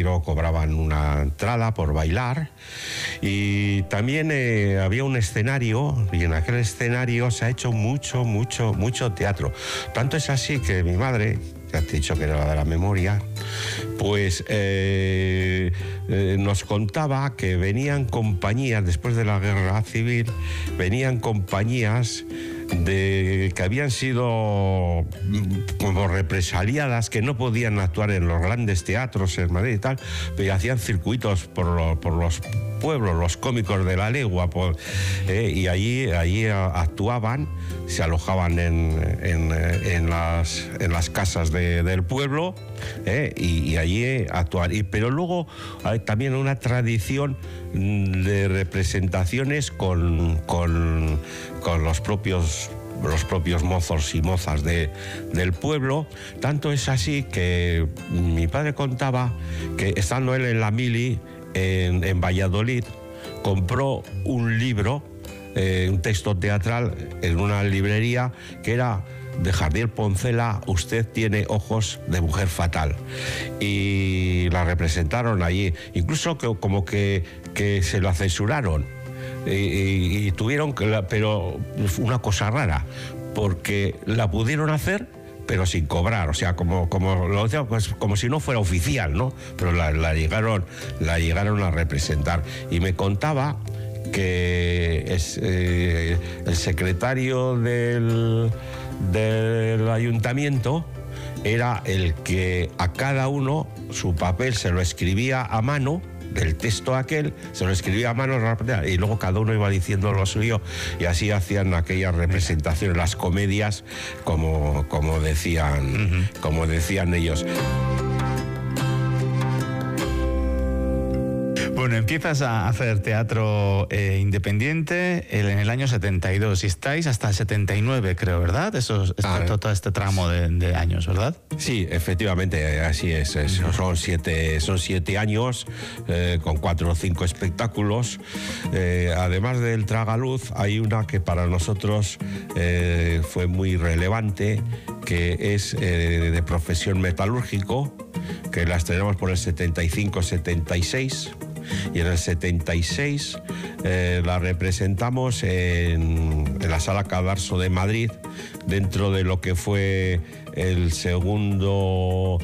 luego cobraban una entrada por bailar. Y también había un escenario, y en aquel escenario se ha hecho mucho teatro. Tanto es así que mi madre, que has dicho que era de la memoria, pues nos contaba que venían compañías, después de la guerra civil, venían compañías que habían sido como represaliadas, que no podían actuar en los grandes teatros en Madrid y tal, pero hacían circuitos por los pueblos, los cómicos de la legua, y allí actuaban, se alojaban en las casas del pueblo, y allí actuaban. Pero luego hay también una tradición de representaciones con los propios mozos y mozas del pueblo. Tanto es así que mi padre contaba que, estando él en la mili en Valladolid, compró un libro, un texto teatral en una librería, que era de Jardiel Poncela, Usted tiene ojos de mujer fatal, y la representaron allí, incluso como que se lo censuraron, y tuvieron pero una cosa rara, porque la pudieron hacer pero sin cobrar, o sea, como lo decía, pues, como si no fuera oficial, ¿no? Pero la llegaron a representar. Y me contaba que el secretario del ayuntamiento era el que a cada uno su papel se lo escribía a mano, del texto aquel, se lo escribía a mano, y luego cada uno iba diciendo lo suyo, y así hacían aquellas representaciones, las comedias, como decían ellos. Bueno, empiezas a hacer teatro independiente en el año 72 y estáis hasta el 79, creo, ¿verdad? Todo este tramo de años, ¿verdad? Sí, efectivamente, así es. Son 7 años con 4 o 5 espectáculos. Además del Tragaluz, hay una que para nosotros fue muy relevante, que es de profesión metalúrgico, que la estrenamos por el 75-76. Y en el 76 la representamos en la Sala Cadarso de Madrid, dentro de lo que fue el segundo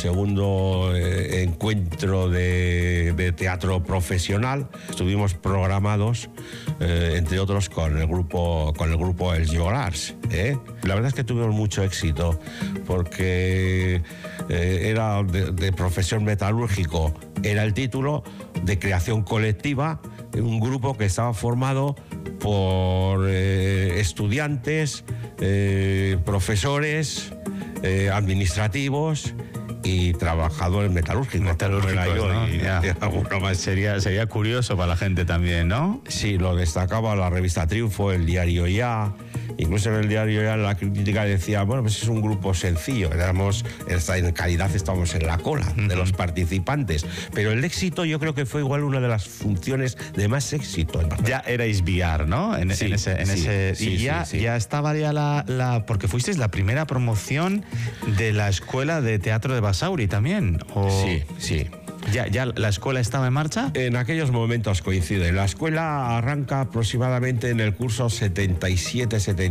encuentro de teatro profesional. Estuvimos programados, entre otros, con el grupo Els Llorars. La verdad es que tuvimos mucho éxito, porque era de profesión metalúrgico, era el título, de creación colectiva, un grupo que estaba formado por estudiantes, profesores, administrativos y trabajadores metalúrgicos. ¿No? Alguno más. Sería curioso para la gente también, ¿no? Sí, lo destacaba la revista Triunfo, el diario Ya. Incluso en el diario Ya la crítica decía, bueno, pues es un grupo sencillo, en calidad estamos en la cola de los participantes, pero el éxito yo creo que fue igual una de las funciones de más éxito. Ya erais VR, ¿no? Ya estaba ya porque fuisteis la primera promoción de la Escuela de Teatro de Basauri también. Sí. ¿Ya la escuela estaba en marcha? En aquellos momentos coincide. La escuela arranca aproximadamente en el curso 77-78.